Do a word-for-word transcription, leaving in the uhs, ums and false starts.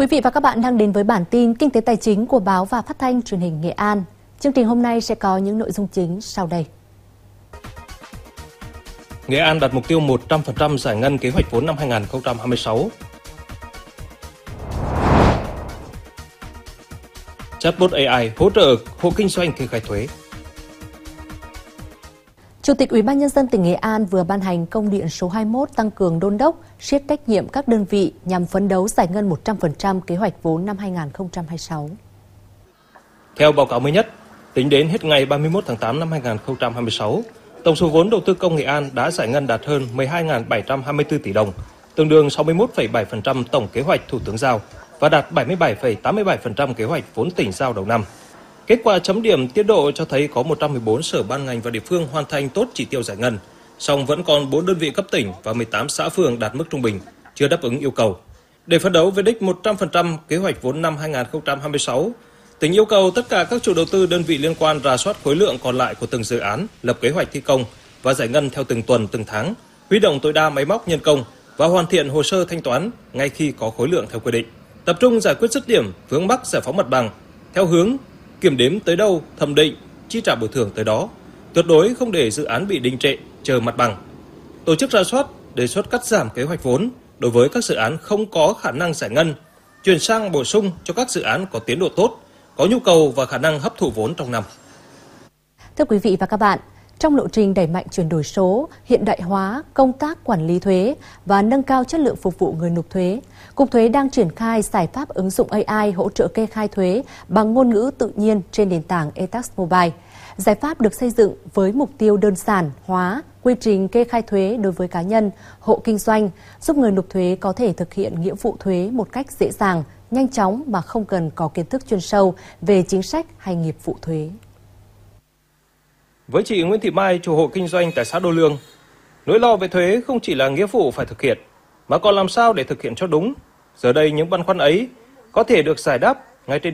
Quý vị và các bạn đang đến với bản tin Kinh tế Tài chính của Báo và Phát thanh Truyền hình Nghệ An. Chương trình hôm nay sẽ có những nội dung chính sau đây. Nghệ An đặt mục tiêu một trăm phần trăm giải ngân kế hoạch vốn năm hai nghìn không trăm hai mươi sáu. Chatbot a i hỗ trợ hộ kinh doanh kê khai thuế. Chủ tịch Ủy ban Nhân dân tỉnh Nghệ An vừa ban hành công điện số hai mươi mốt tăng cường đôn đốc, siết trách nhiệm các đơn vị nhằm phấn đấu giải ngân một trăm phần trăm kế hoạch vốn năm hai nghìn không trăm hai mươi sáu. Theo báo cáo mới nhất, tính đến hết ngày ba mươi mốt tháng tám năm hai nghìn không trăm hai mươi sáu, tổng số vốn đầu tư công Nghệ An đã giải ngân đạt hơn mười hai nghìn bảy trăm hai mươi tư tỷ đồng, tương đương sáu mươi mốt phẩy bảy phần trăm tổng kế hoạch Thủ tướng giao và đạt bảy mươi bảy phẩy tám mươi bảy phần trăm kế hoạch vốn tỉnh giao đầu năm. Kết quả chấm điểm tiến độ cho thấy có một trăm mười bốn sở ban ngành và địa phương hoàn thành tốt chỉ tiêu giải ngân, song vẫn còn bốn đơn vị cấp tỉnh và mười tám xã phường đạt mức trung bình, chưa đáp ứng yêu cầu. Để phấn đấu với đích một trăm phần trăm kế hoạch vốn năm hai nghìn không trăm hai mươi sáu, tỉnh yêu cầu tất cả các chủ đầu tư đơn vị liên quan rà soát khối lượng còn lại của từng dự án, lập kế hoạch thi công và giải ngân theo từng tuần, từng tháng, huy động tối đa máy móc nhân công và hoàn thiện hồ sơ thanh toán ngay khi có khối lượng theo quy định. Tập trung giải quyết dứt điểm vướng mắc giải phóng mặt bằng theo hướng kiểm đếm tới đâu, thẩm định, chi trả bồi thường tới đó, tuyệt đối không để dự án bị đình trệ, chờ mặt bằng. Tổ chức rà soát, đề xuất cắt giảm kế hoạch vốn đối với các dự án không có khả năng giải ngân, chuyển sang bổ sung cho các dự án có tiến độ tốt, có nhu cầu và khả năng hấp thụ vốn trong năm. Thưa quý vị và các bạn, trong lộ trình đẩy mạnh chuyển đổi số, hiện đại hóa công tác quản lý thuế và nâng cao chất lượng phục vụ người nộp thuế, Cục Thuế đang triển khai giải pháp ứng dụng a i hỗ trợ kê khai thuế bằng ngôn ngữ tự nhiên trên nền tảng e tax Mobile. Giải pháp được xây dựng với mục tiêu đơn giản hóa quy trình kê khai thuế đối với cá nhân, hộ kinh doanh, giúp người nộp thuế có thể thực hiện nghĩa vụ thuế một cách dễ dàng, nhanh chóng mà không cần có kiến thức chuyên sâu về chính sách hay nghiệp vụ thuế. Với chị Nguyễn Thị Mai, chủ hộ kinh doanh tại xã Đô Lương, nỗi lo về thuế không chỉ là nghĩa vụ phải thực hiện, mà còn làm sao để thực hiện cho đúng. Giờ đây những băn khoăn ấy có thể được giải đáp ngay trên